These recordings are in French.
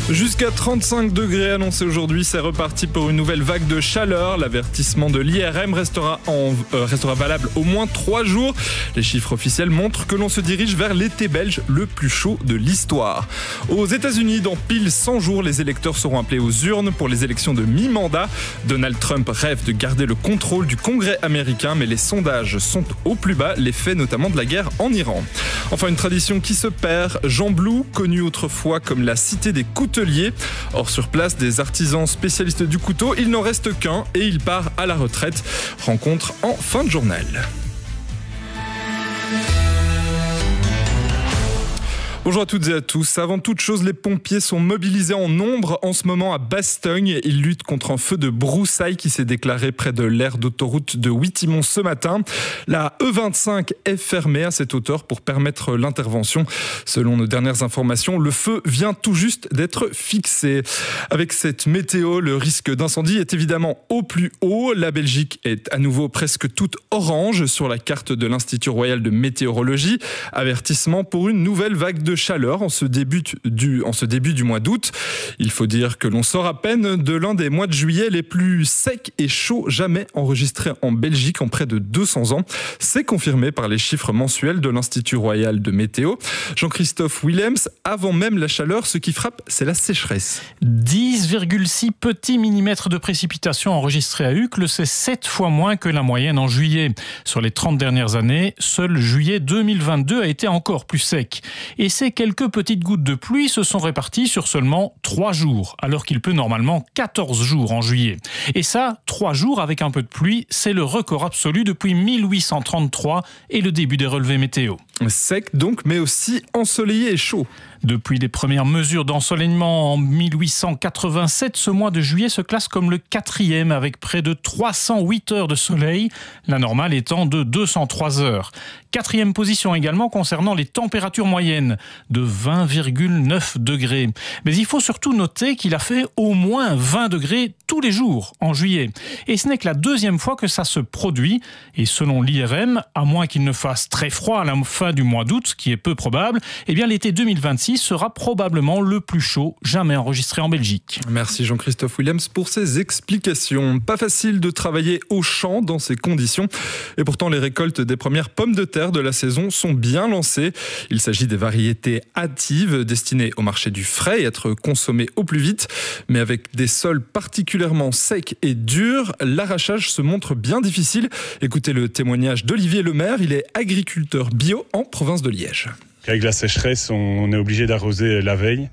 Jusqu'à 35 degrés annoncés aujourd'hui, c'est reparti pour une nouvelle vague de chaleur. L'avertissement de l'IRM restera valable au moins 3 jours. Les chiffres officiels montrent que l'on se dirige vers l'été belge le plus chaud de l'histoire. Aux États-Unis, dans pile 100 jours, les électeurs seront appelés aux urnes pour les élections de mi-mandat. Donald Trump rêve de garder le contrôle du Congrès américain, mais les sondages sont au plus bas, l'effet notamment de la guerre en Iran. Enfin, une tradition qui se perd. Gembloux, connu autrefois comme la cité des couteliers. Or, sur place, des artisans spécialistes du couteau, il n'en reste qu'un et il part à la retraite. Rencontre en fin de journal. Bonjour à toutes et à tous. Avant toute chose, les pompiers sont mobilisés en nombre en ce moment à Bastogne. Ils luttent contre un feu de broussailles qui s'est déclaré près de l'aire d'autoroute de Wittimont ce matin. La E25 est fermée à cette hauteur pour permettre l'intervention. Selon nos dernières informations, le feu vient tout juste d'être fixé. Avec cette météo, le risque d'incendie est évidemment au plus haut. La Belgique est à nouveau presque toute orange sur la carte de l'Institut royal de météorologie. Avertissement pour une nouvelle vague de chaleur en ce début du mois d'août. Il faut dire que l'on sort à peine de l'un des mois de juillet les plus secs et chauds jamais enregistrés en Belgique en près de 200 ans. C'est confirmé par les chiffres mensuels de l'Institut royal de météo. Jean-Christophe Willems, avant même la chaleur, ce qui frappe, c'est la sécheresse. 10,6 petits millimètres de précipitations enregistrés à Uccle, c'est 7 fois moins que la moyenne en juillet. Sur les 30 dernières années, seul juillet 2022 a été encore plus sec. Et ces quelques petites gouttes de pluie se sont réparties sur seulement 3 jours, alors qu'il pleut normalement 14 jours en juillet. Et ça, 3 jours avec un peu de pluie, c'est le record absolu depuis 1833 et le début des relevés météo. Sec donc, mais aussi ensoleillé et chaud. Depuis les premières mesures d'ensoleillement en 1887, ce mois de juillet se classe comme le 4e avec près de 308 heures de soleil, la normale étant de 203 heures. 4e position également concernant les températures moyennes, de 20,9 degrés. Mais il faut surtout noter qu'il a fait au moins 20 degrés tous les jours en juillet. Et ce n'est que la 2e fois que ça se produit. Et selon l'IRM, à moins qu'il ne fasse très froid à la fin du mois d'août, ce qui est peu probable, eh bien l'été 2026 sera probablement le plus chaud jamais enregistré en Belgique. Merci Jean-Christophe Willems pour ces explications. Pas facile de travailler au champ dans ces conditions. Et pourtant, les récoltes des premières pommes de terre de la saison sont bien lancées. Il s'agit des variétés hâtives destinées au marché du frais et être consommées au plus vite. Mais avec des sols particulièrement secs et durs, l'arrachage se montre bien difficile. Écoutez le témoignage d'Olivier Lemaire. Il est agriculteur bio en province de Liège. Avec la sécheresse, on est obligé d'arroser la veille,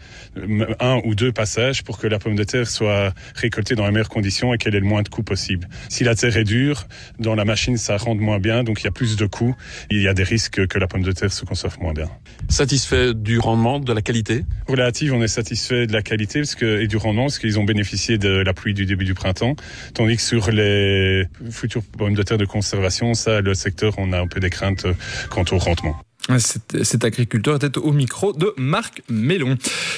1 ou 2 passages pour que la pomme de terre soit récoltée dans les meilleures conditions et qu'elle ait le moins de coups possible. Si la terre est dure, dans la machine, ça rende moins bien, donc il y a plus de coups. Il y a des risques que la pomme de terre se conserve moins bien. Satisfait du rendement, de la qualité ? Pour la hâtive, on est satisfait de la qualité et du rendement parce qu'ils ont bénéficié de la pluie du début du printemps. Tandis que sur les futures pommes de terre de conservation, ça, le secteur, on a un peu des craintes quant au rendement. Cet agriculteur était au micro de Marc Mélon.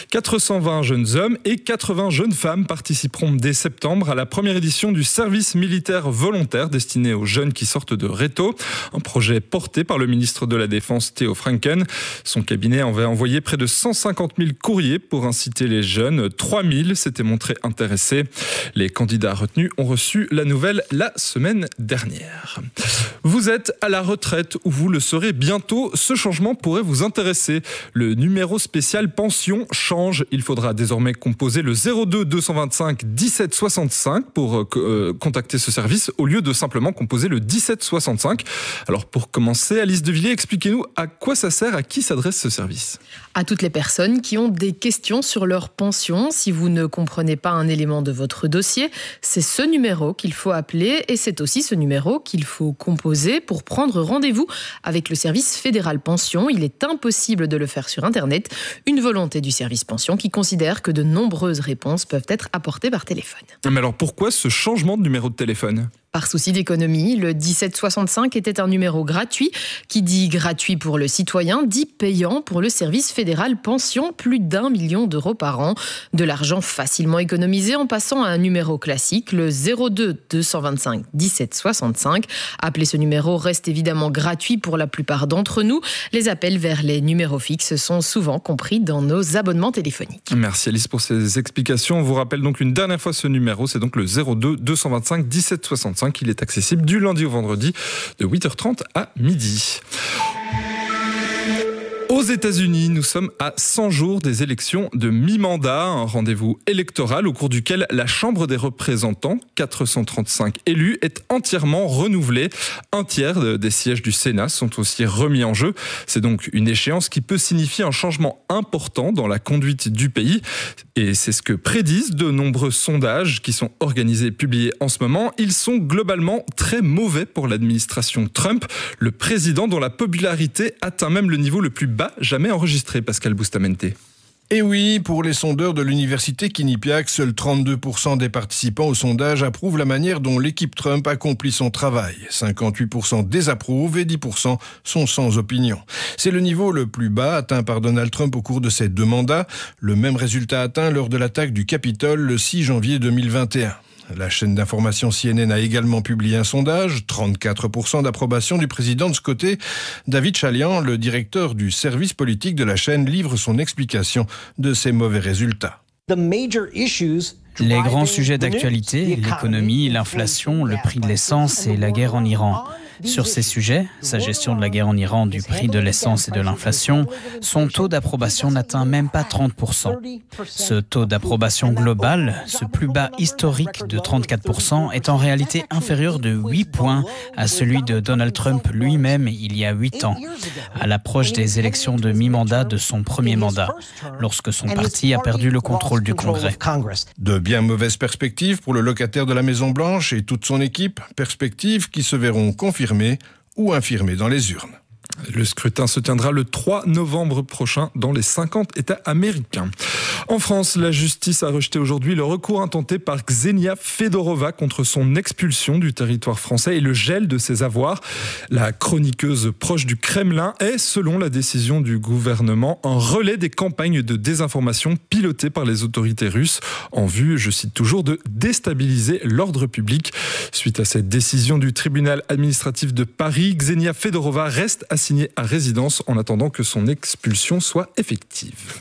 420 jeunes hommes et 80 jeunes femmes participeront dès septembre à la première édition du service militaire volontaire destiné aux jeunes qui sortent de Rétaux. Un projet porté par le ministre de la Défense Theo Franken. Son cabinet avait envoyé près de 150 000 courriers pour inciter les jeunes. 3 000 s'étaient montrés intéressés. Les candidats retenus ont reçu la nouvelle la semaine dernière. Vous êtes à la retraite ou vous le serez bientôt. Ce changement pourrait vous intéresser. Le numéro spécial pension change. Il faudra désormais composer le 02 225 17 65 pour contacter ce service au lieu de simplement composer le 17 65. Alors pour commencer, Alice Devilliers, expliquez-nous à quoi ça sert, à qui s'adresse ce service ? À toutes les personnes qui ont des questions sur leur pension. Si vous ne comprenez pas un élément de votre dossier, c'est ce numéro qu'il faut appeler et c'est aussi ce numéro qu'il faut composer pour prendre rendez-vous avec le service fédéral pension. Il est impossible de le faire sur Internet. Une volonté du service pension qui considère que de nombreuses réponses peuvent être apportées par téléphone. Mais alors pourquoi ce changement de numéro de téléphone ? Par souci d'économie, le 1765 était un numéro gratuit. Qui dit gratuit pour le citoyen, dit payant pour le service fédéral pension, plus d'1 million d'euros par an. De l'argent facilement économisé en passant à un numéro classique, le 02 225 17 65. Appeler ce numéro reste évidemment gratuit pour la plupart d'entre nous. Les appels vers les numéros fixes sont souvent compris dans nos abonnements téléphoniques. Merci Alice pour ces explications. On vous rappelle donc une dernière fois ce numéro, c'est donc le 02 225 17 65. Il est accessible du lundi au vendredi de 8h30 à midi. Aux États-Unis, nous sommes à 100 jours des élections de mi-mandat, un rendez-vous électoral au cours duquel la Chambre des représentants, 435 élus, est entièrement renouvelée. Un tiers des sièges du Sénat sont aussi remis en jeu. C'est donc une échéance qui peut signifier un changement important dans la conduite du pays. Et c'est ce que prédisent de nombreux sondages qui sont organisés et publiés en ce moment. Ils sont globalement très mauvais pour l'administration Trump, le président dont la popularité atteint même le niveau le plus bas jamais enregistré, Pascal Bustamante. Et oui, pour les sondeurs de l'université Quinnipiac, seuls 32% des participants au sondage approuvent la manière dont l'équipe Trump accomplit son travail. 58% désapprouvent et 10% sont sans opinion. C'est le niveau le plus bas atteint par Donald Trump au cours de ses 2 mandats. Le même résultat atteint lors de l'attaque du Capitole le 6 janvier 2021. La chaîne d'information CNN a également publié un sondage, 34% d'approbation du président. De ce côté, David Chalian, le directeur du service politique de la chaîne, livre son explication de ces mauvais résultats. Les grands sujets d'actualité, l'économie, l'inflation, le prix de l'essence et la guerre en Iran. Sur ces sujets, sa gestion de la guerre en Iran, du prix de l'essence et de l'inflation, son taux d'approbation n'atteint même pas 30%. Ce taux d'approbation global, ce plus bas historique de 34%, est en réalité inférieur de 8 points à celui de Donald Trump lui-même il y a 8 ans, à l'approche des élections de mi-mandat de son premier mandat, lorsque son parti a perdu le contrôle du Congrès. De bien mauvaises perspectives pour le locataire de la Maison-Blanche et toute son équipe, perspectives qui se verront confirmées ou infirmées dans les urnes. Le scrutin se tiendra le 3 novembre prochain dans les 50 États américains. En France, la justice a rejeté aujourd'hui le recours intenté par Ksenia Fedorova contre son expulsion du territoire français et le gel de ses avoirs. La chroniqueuse proche du Kremlin est, selon la décision du gouvernement, un relais des campagnes de désinformation pilotées par les autorités russes en vue, je cite toujours, de déstabiliser l'ordre public. Suite à cette décision du tribunal administratif de Paris, Ksenia Fedorova reste assignée à résidence en attendant que son expulsion soit effective.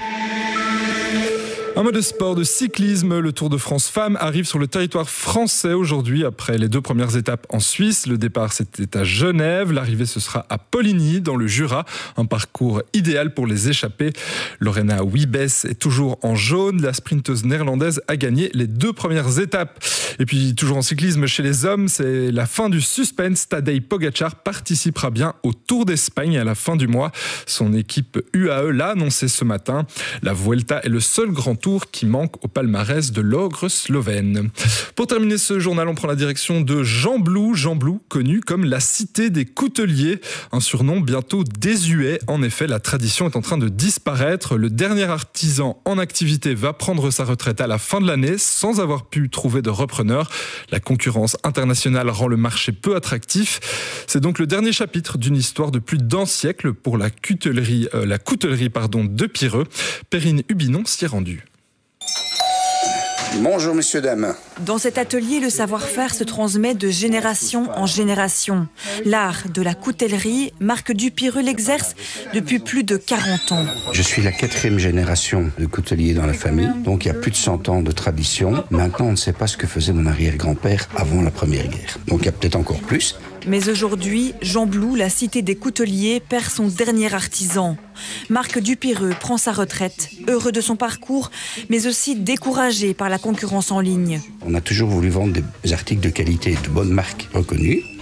Un mot de sport, de cyclisme. Le Tour de France Femmes arrive sur le territoire français aujourd'hui après les 2 premières étapes en Suisse. Le départ, c'était à Genève. L'arrivée, ce sera à Poligny, dans le Jura. Un parcours idéal pour les échappées. Lorena Wiebes est toujours en jaune. La sprinteuse néerlandaise a gagné les 2 premières étapes. Et puis, toujours en cyclisme chez les hommes, c'est la fin du suspense. Tadej Pogacar participera bien au Tour d'Espagne à la fin du mois. Son équipe UAE l'a annoncé ce matin. La Vuelta est le seul grand tour qui manque au palmarès de l'ogre slovène. Pour terminer ce journal, on prend la direction de Gembloux. Gembloux, connu comme la cité des couteliers, un surnom bientôt désuet. En effet, la tradition est en train de disparaître. Le dernier artisan en activité va prendre sa retraite à la fin de l'année sans avoir pu trouver de repreneur. La concurrence internationale rend le marché peu attractif. C'est donc le dernier chapitre d'une histoire de plus d'1 siècle pour la coutellerie de Pireux. Perrine Hubinon s'y est rendue. Bonjour messieurs, dames. Dans cet atelier, le savoir-faire se transmet de génération en génération. L'art de la coutellerie, Marc Dupireux l'exerce depuis plus de 40 ans. Je suis la 4e génération de coutelier dans la famille, donc il y a plus de 100 ans de tradition. Maintenant, on ne sait pas ce que faisait mon arrière-grand-père avant la Première Guerre. Donc il y a peut-être encore plus. Mais aujourd'hui, Gembloux, la cité des couteliers, perd son dernier artisan. Marc Dupireux prend sa retraite, heureux de son parcours, mais aussi découragé par la concurrence en ligne. On a toujours voulu vendre des articles de qualité de bonnes marques reconnues,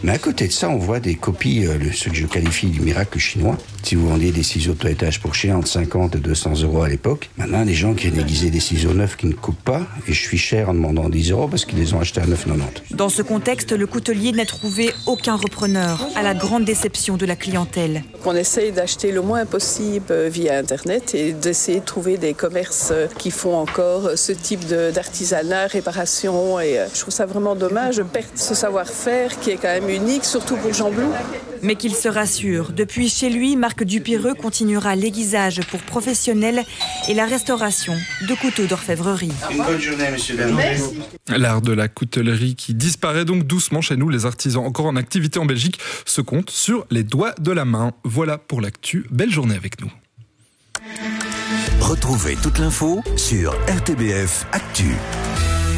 Mais à côté de ça, on voit des copies, ce que je qualifie du miracle chinois. Si vous vendiez des ciseaux de toilettage pour chien entre 50 et 200 € à l'époque, maintenant, les gens qui viennent aiguiser des ciseaux neufs qui ne coupent pas, et je suis cher en demandant 10 € parce qu'ils les ont achetés à 9,90. Dans ce contexte, le coutelier n'a trouvé aucun repreneur, à la grande déception de la clientèle. On essaye d'acheter le moins possible via Internet et d'essayer de trouver des commerces qui font encore ce type d'artisanat, réparation. Et je trouve ça vraiment dommage de perdre ce savoir-faire qui est quand même unique, surtout pour Jean Blou. Mais qu'il se rassure, depuis chez lui, Marc Dupireux continuera l'aiguisage pour professionnels et la restauration de couteaux d'orfèvrerie. Une bonne journée, monsieur Bernard. L'art de la coutellerie qui disparaît donc doucement chez nous. Les artisans encore en activité en Belgique se comptent sur les doigts de la main. Voilà pour l'actu. Belle journée avec nous. Retrouvez toute l'info sur RTBF Actu.